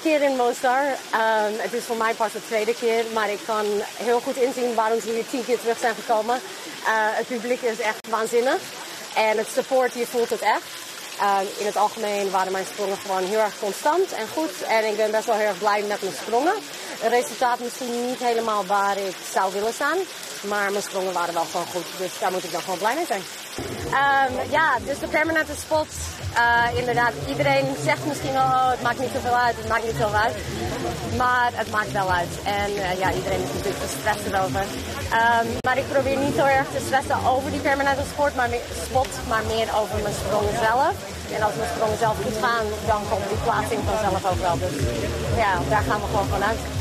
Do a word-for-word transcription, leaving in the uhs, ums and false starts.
keer in Mostar. Um, het is voor mij pas de tweede keer, maar ik kan heel goed inzien waarom ze hier tien keer terug zijn gekomen. Uh, het publiek is echt waanzinnig en het support, je voelt het echt. Uh, in het algemeen waren mijn sprongen gewoon heel erg constant en goed. En ik ben best wel heel erg blij met mijn sprongen. Het resultaat misschien niet helemaal waar ik zou willen staan. Maar mijn sprongen waren wel gewoon goed. Dus daar moet ik dan gewoon blij mee zijn. Um, ja, dus de permanente spots. Uh, inderdaad, iedereen zegt misschien wel, oh, het maakt niet zoveel uit, het maakt niet zoveel uit. Maar het maakt wel uit. En uh, ja, iedereen is natuurlijk gestrest erover. Um, maar ik probeer niet zo erg te stressen over die permanente sport, maar meer, spot, maar meer over mijn sprongen zelf. En als mijn sprongen zelf goed gaan, dan komt die plaatsing vanzelf ook wel. Dus ja, daar gaan we gewoon vanuit.